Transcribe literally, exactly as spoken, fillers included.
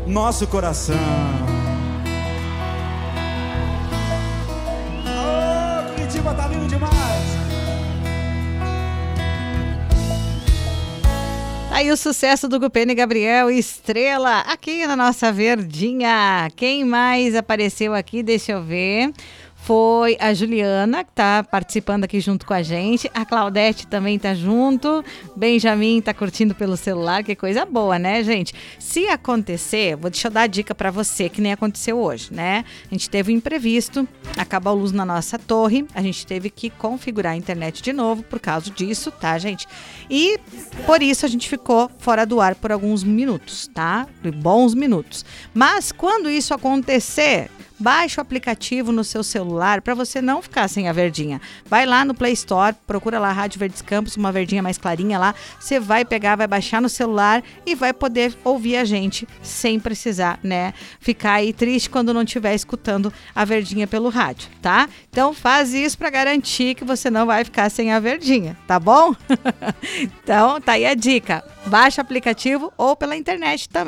nosso coração. Oh, Curitiba tá lindo demais. Aí o sucesso do Gupene Gabriel, Estrela, aqui na nossa Verdinha. Quem mais apareceu aqui? Deixa eu ver. Foi a Juliana, que tá participando aqui junto com a gente. A Claudete também tá junto. Benjamin tá curtindo pelo celular. Que coisa boa, né, gente? Se acontecer, vou deixar eu dar a dica pra você, que nem aconteceu hoje, né? A gente teve um imprevisto, acabou a luz na nossa torre. A gente teve que configurar a internet de novo por causa disso, tá, gente? E por isso a gente ficou fora do ar por alguns minutos, tá? Por bons minutos. Mas quando isso acontecer, baixe o aplicativo no seu celular para você não ficar sem a verdinha. Vai lá no Play Store, procura lá Rádio Verdes Campos, uma verdinha mais clarinha lá. Você vai pegar, vai baixar no celular e vai poder ouvir a gente sem precisar, né, ficar aí triste quando não estiver escutando a verdinha pelo rádio, tá? Então faz isso para garantir que você não vai ficar sem a verdinha, tá bom? Então tá aí a dica. Baixa o aplicativo ou pela internet também.